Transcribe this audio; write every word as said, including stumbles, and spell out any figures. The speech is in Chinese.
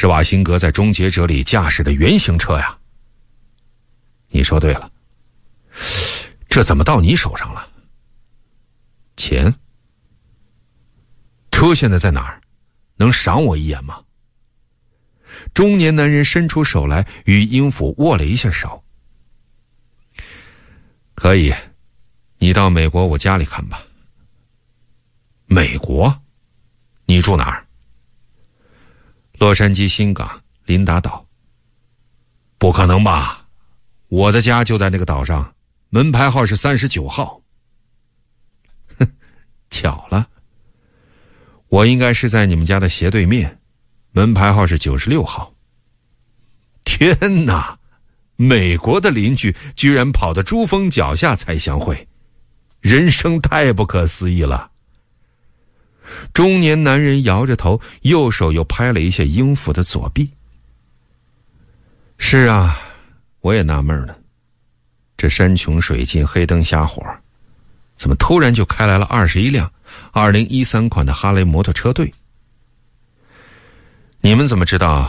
施瓦辛格在《终结者》里驾驶的原型车呀。你说对了，这怎么到你手上了？钱？车现在在哪儿？能赏我一眼吗？中年男人伸出手来，与英府握了一下手。可以，你到美国我家里看吧。美国？你住哪儿？洛杉矶新港林达岛。不可能吧，我的家就在那个岛上，门牌号是三十九号。哼，巧了，我应该是在你们家的斜对面，门牌号是九十六号。天哪，美国的邻居居然跑到珠峰脚下才相会，人生太不可思议了。中年男人摇着头，右手又拍了一下英府的左臂。是啊，我也纳闷了，这山穷水尽黑灯瞎火，怎么突然就开来了二十一辆二零一三款的哈雷摩托车队？你们怎么知道